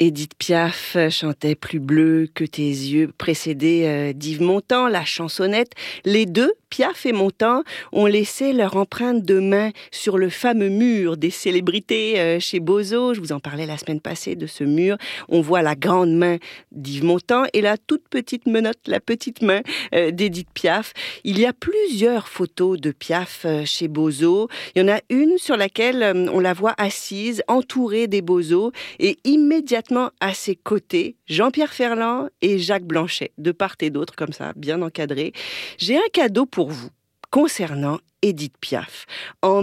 Édith Piaf chantait Plus bleu que tes yeux, précédée d'Yves Montand, la chansonnette. Les deux, Piaf et Montand, ont laissé leur empreinte de main sur le fameux mur des célébrités chez Bozo. Je vous en parlais la semaine passée de ce mur. On voit la grande main d'Yves Montand et la toute petite menotte, la petite main d'Édith Piaf. Il y a plusieurs photos de Piaf chez Bozo. Il y en a une sur laquelle on la voit assise, entourée des Bozo, et immédiatement à ses côtés, Jean-Pierre Ferland et Jacques Blanchet, de part et d'autre, comme ça, bien encadrés. J'ai un cadeau pour vous concernant Édith Piaf. En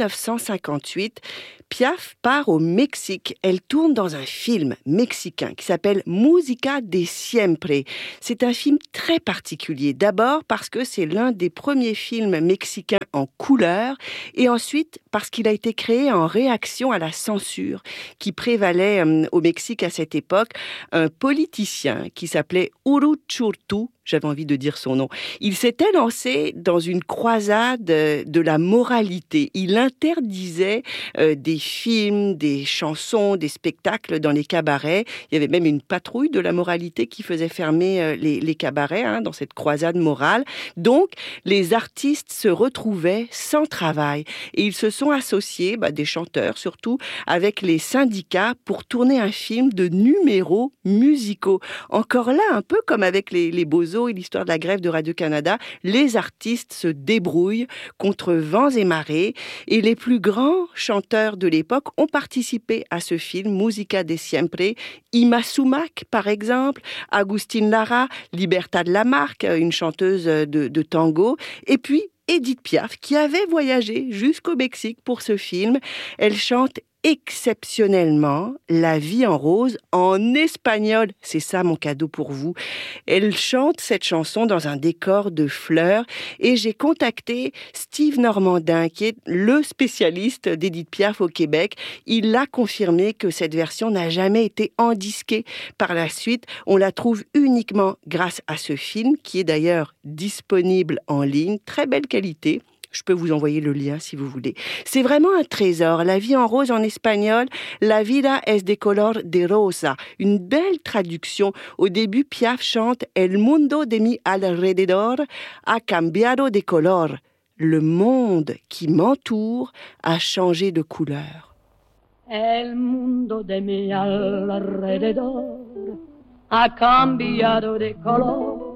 1958, Piaf part au Mexique. Elle tourne dans un film mexicain qui s'appelle Música de Siempre. C'est un film très particulier. D'abord parce que c'est l'un des premiers films mexicains en couleur et ensuite parce qu'il a été créé en réaction à la censure qui prévalait au Mexique à cette époque. Un politicien qui s'appelait Uruchurtu, j'avais envie de dire son nom, il s'était lancé dans une croisade de la moralité. Il interdisait des films, des chansons, des spectacles dans les cabarets. Il y avait même une patrouille de la moralité qui faisait fermer les cabarets dans cette croisade morale. Donc, les artistes se retrouvaient sans travail et ils se sont associés, des chanteurs surtout, avec les syndicats pour tourner un film de numéros musicaux. Encore là, un peu comme avec les Bozo et l'histoire de la grève de Radio-Canada, les artistes se débrouillent contre vents et marées et les plus grands chanteurs de l'époque ont participé à ce film Música de Siempre. Ima Sumac, par exemple, Agustín Lara, Libertad Lamarque, une chanteuse de tango, et puis Édith Piaf, qui avait voyagé jusqu'au Mexique pour ce film. Elle chante exceptionnellement La vie en rose en espagnol. C'est ça mon cadeau pour vous. Elle chante cette chanson dans un décor de fleurs et j'ai contacté Steve Normandin qui est le spécialiste d'Édith Piaf au Québec. Il a confirmé que cette version n'a jamais été endisquée. Par la suite, on la trouve uniquement grâce à ce film qui est d'ailleurs disponible en ligne. Très belle qualité. Je peux vous envoyer le lien si vous voulez. C'est vraiment un trésor. La vie en rose en espagnol, La vida es de color de rosa. Une belle traduction. Au début, Piaf chante El mundo de mi alrededor ha cambiado de color. Le monde qui m'entoure a changé de couleur. El mundo de mi alrededor ha cambiado de color.